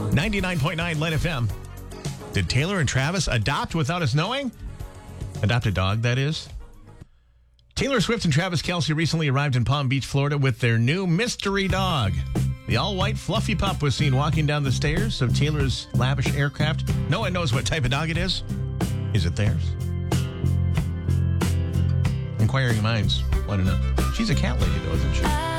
99.9 Len FM. Did Taylor and Travis adopt without us knowing? Adopt a dog, that is. Taylor Swift and Travis Kelce recently arrived in Palm Beach, Florida with their new mystery dog. The all-white fluffy pup was seen walking down the stairs of Taylor's lavish aircraft. No one knows what type of dog it is. Is it theirs? Inquiring minds want to know. She's a cat lady, though, isn't she?